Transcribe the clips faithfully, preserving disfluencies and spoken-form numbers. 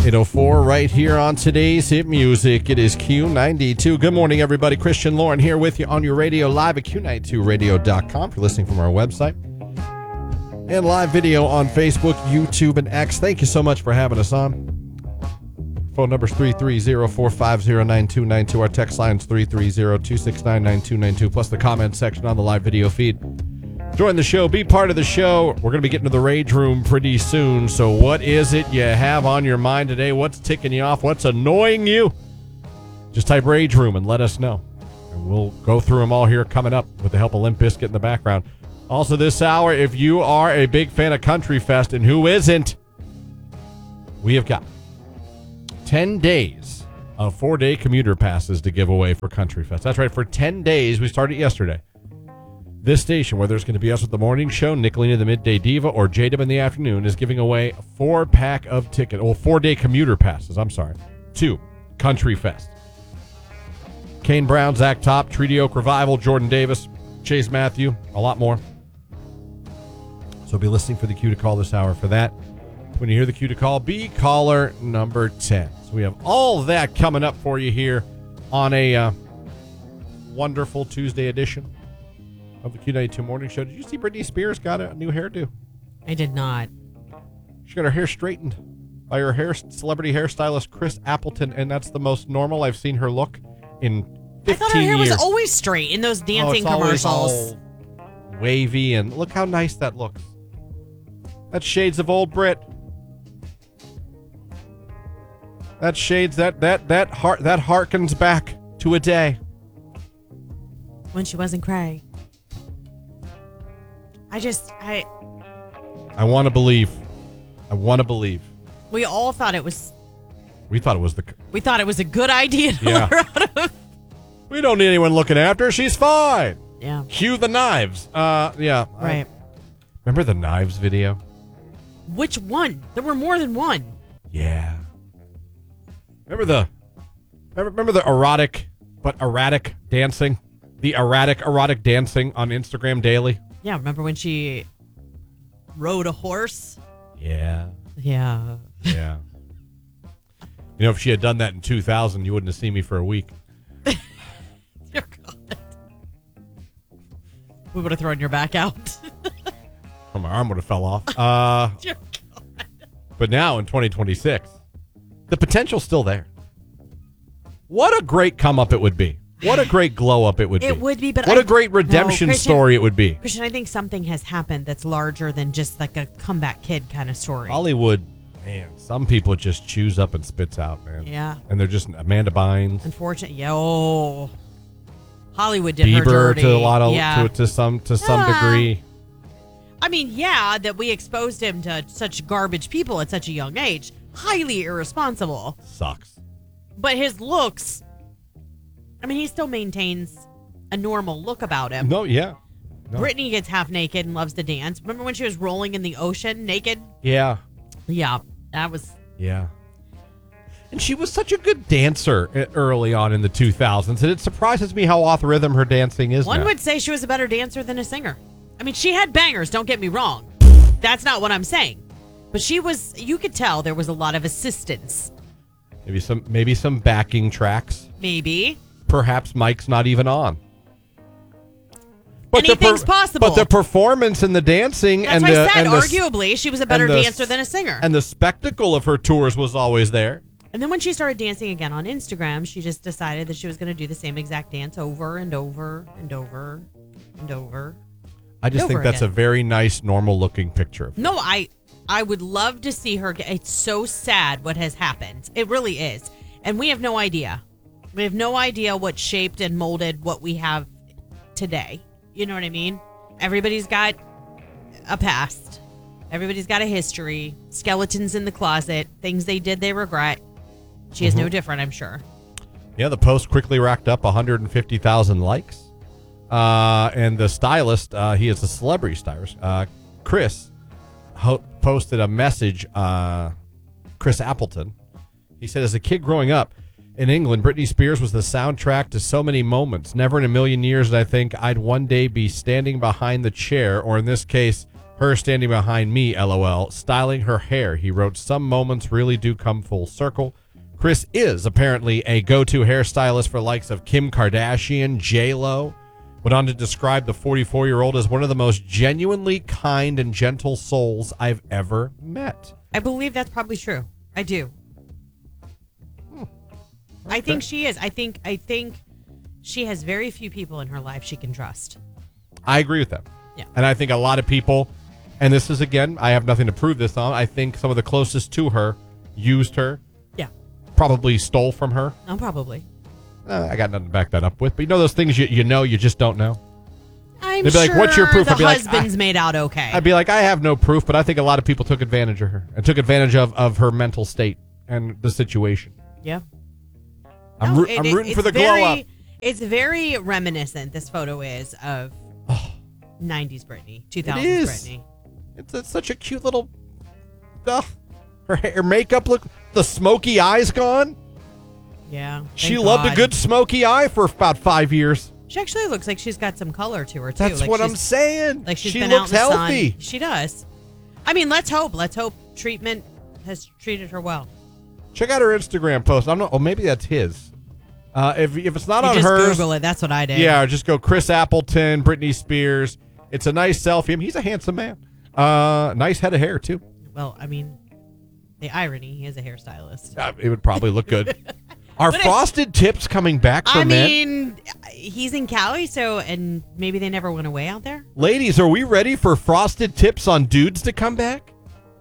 eight oh four right here on today's Hit Music. It is Q ninety-two. Good morning, everybody. Christian Lauren here with you on your radio live at Q ninety-two radio dot com for listening from our website. And live video on Facebook, YouTube, and X. Thank you so much for having us on. Phone number is three three zero, four five zero, nine two nine two. Our text line is three three zero, two six nine, nine two nine two, plus the comment section on the live video feed. Join the show. Be part of the show. We're going to be getting to the Rage Room pretty soon. So what is it you have on your mind today? What's ticking you off? What's annoying you? Just type Rage Room and let us know. And we'll go through them all here coming up with the help of Limp Bizkit in the background. Also this hour, if you are a big fan of Country Fest, and who isn't, we have got ten days of four-day commuter passes to give away for Country Fest. That's right, for ten days. We started yesterday. This station, whether it's going to be us at the morning show, Nicolina the Midday Diva, or J-Dub in the afternoon, is giving away a four-pack of tickets, well, four-day commuter passes, I'm sorry, to Country Fest. Kane Brown, Zach Top, Treaty Oak Revival, Jordan Davis, Chase Matthew, a lot more. So be listening for the cue to call this hour for that. When you hear the cue to call, be caller number ten. So we have all that coming up for you here on a uh, wonderful Tuesday edition of the Q ninety-two Morning Show. Did you see Britney Spears got a new hairdo? I did not. She got her hair straightened by her hair celebrity hairstylist Chris Appleton, and that's the most normal I've seen her look in fifteen years. I thought her hair years. was always straight in those dancing oh, commercials. Wavy, and look how nice that looks. That's shades of old Brit. That shades that that that heart that harkens back to a day when she wasn't cray. I just, I... I want to believe. I want to believe. We all thought it was... We thought it was the... We thought it was a good idea to yeah. let her out of... We don't need anyone looking after her. She's fine. Yeah. Cue the knives. Uh, yeah. Right. I, remember the knives video? Which one? There were more than one. Yeah. Remember the... Remember, remember the erotic, but erratic dancing? The erratic, erotic dancing on Instagram daily? Yeah, remember when she rode a horse? Yeah. Yeah. Yeah. You know, if she had done that in two thousand, you wouldn't have seen me for a week. Dear God. We would have thrown your back out. Oh, my arm would have fell off. Uh, Dear God. But now in twenty twenty-six, the potential's still there. What a great come up it would be. What a great glow up it would it be. It would be, but what I, a great redemption no, story it would be. Christian, I think something has happened that's larger than just like a comeback kid kind of story. Hollywood, man, some people just chews up and spits out, man. Yeah. And they're just Amanda Bynes. Unfortunately, yeah, oh. Hollywood did Bieber her dirty. to a lot of yeah. to, to some to some Ah. degree. I mean, yeah, that we exposed him to such garbage people at such a young age. Highly irresponsible. Sucks. But his looks, I mean, he still maintains a normal look about him. No, yeah. No. Britney gets half naked and loves to dance. Remember when she was rolling in the ocean naked? Yeah. Yeah, that was... Yeah. And she was such a good dancer early on in the two thousands, and it surprises me how off rhythm her dancing is One now. would say she was a better dancer than a singer. I mean, she had bangers, don't get me wrong. That's not what I'm saying. But she was, you could tell there was a lot of assistance. Maybe some maybe some backing tracks. Maybe. Perhaps Mike's not even on. But Anything's the per- possible. But the performance and the dancing That's and what the, I said. and the, Arguably, she was a better the, dancer than a singer. And the spectacle of her tours was always there. And then when she started dancing again on Instagram, she just decided that she was going to do the same exact dance over and over and over and over. I just and think over that's again. a very nice, normal-looking picture of her. No, I I would love to see her. It's so sad what has happened. It really is. And we have no idea. We have no idea what shaped and molded what we have today. You know what I mean? Everybody's got a past. Everybody's got a history. Skeletons in the closet. Things they did they regret. She is mm-hmm. no different, I'm sure. Yeah, the post quickly racked up one hundred fifty thousand likes. Uh, and the stylist, uh, he is a celebrity stylist, uh, Chris, ho- posted a message, uh, Chris Appleton. He said, as a kid growing up in England, Britney Spears was the soundtrack to so many moments. Never in a million years did I think I'd one day be standing behind the chair, or in this case, Her standing behind me, LOL, styling her hair. He wrote, some moments really do come full circle. Chris is apparently a go-to hairstylist for likes of Kim Kardashian, J-Lo. Went on to describe the forty-four-year-old as one of the most genuinely kind and gentle souls I've ever met. I believe that's probably true. I do. Hmm. I think she is. I think I think she has very few people in her life she can trust. I agree with that. Yeah. And I think a lot of people, and this is, again, I have nothing to prove this on, I think some of the closest to her used her. Yeah. Probably stole from her. Oh, probably. Uh, I got nothing to back that up with. But you know those things you, you know, you just don't know? I'm They'd be like, sure what's your proof? the I'd be like, husband's I- made out okay. I'd be like, I have no proof, but I think a lot of people took advantage of her and took advantage of, of her mental state and the situation. yeah. I'm, No, roo- it- I'm it- rooting for it's the glow very, up. It's very reminiscent, this photo is, of nineties Britney, two It thousands is. Britney. It's, it's such a cute little. Uh, her hair, makeup look. The smoky eyes gone. Yeah. She thank loved a God. good smoky eye for about five years. She actually looks like she's got some color to her, too. That's like what I'm she's- saying. Like she's she been looks out in the healthy. sun. She does. I mean, let's hope. Let's hope treatment has treated her well. Check out her Instagram post. I'm not. Oh, maybe that's his. Uh, if if it's not You on just hers, Google it. That's what I did. yeah, just go Chris Appleton, Britney Spears. It's a nice selfie. I mean, he's a handsome man. Uh, nice head of hair too. Well, I mean, the irony, he is a hairstylist. Uh, it would probably look good. Are But I- frosted tips coming back for I men? mean, he's in Cali, so, and maybe they never went away out there. Ladies, are we ready for frosted tips on dudes to come back?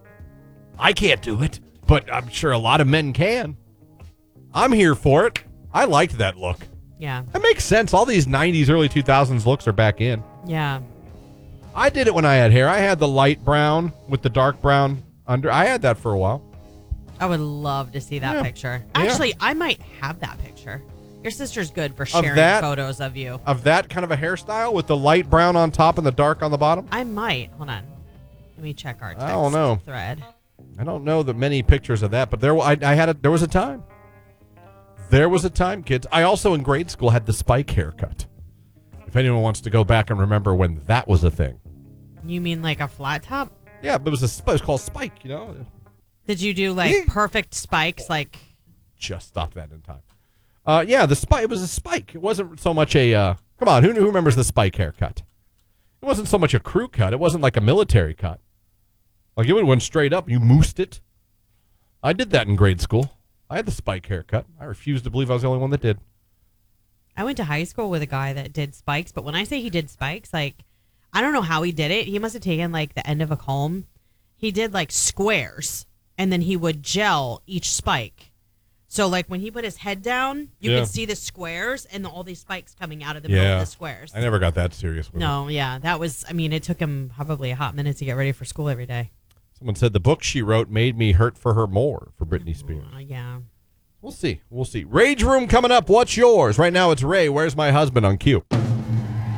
I can't do it, but I'm sure a lot of men can. I'm here for it. I liked that look. Yeah. That makes sense. All these nineties, early two thousands looks are back in. Yeah. I did it when I had hair. I had the light brown with the dark brown under. I had that for a while. I would love to see that Yeah. picture. Yeah. Actually, I might have that picture. Your sister's good for sharing that? photos of you. Of that kind of a hairstyle with the light brown on top and the dark on the bottom. I might. Hold on. Let me check our text I don't know. thread. I don't know that many pictures of that, but there I, I had a, there was a time. There was a time, kids. I also in grade school had the spike haircut. If anyone wants to go back and remember when that was a thing. You mean like a flat top? Yeah, but it was a sp- it was called spike, you know. Did you do like Yeah. perfect spikes? Like, Just stopped that in time. Uh, yeah, the spike. It was a spike. It wasn't so much a. Uh, come on, who who remembers the spike haircut? It wasn't so much a crew cut. It wasn't like a military cut. Like it would went straight up. You moosed it. I did that in grade school. I had the spike haircut. I refuse to believe I was the only one that did. I went to high school with a guy that did spikes, but when I say he did spikes, like, I don't know how he did it. He must have taken like the end of a comb. He did like squares, and then he would gel each spike. So like when he put his head down, you Yeah. could see the squares and all these spikes coming out of the middle Yeah. of the squares. I never got that serious with it. No, yeah, that was. I mean, it took him probably a hot minute to get ready for school every day. Someone said the book she wrote made me hurt for her more for Britney Spears. Uh, yeah. We'll see. We'll see. Rage Room coming up. What's yours? Right now it's Ray. Where's my husband on Q?